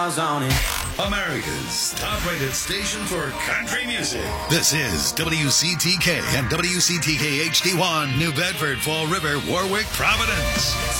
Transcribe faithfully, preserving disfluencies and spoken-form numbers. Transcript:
on it. America's top-rated station for country music. This is W C T K and W C T K H D one, New Bedford, Fall River, Warwick, Providence.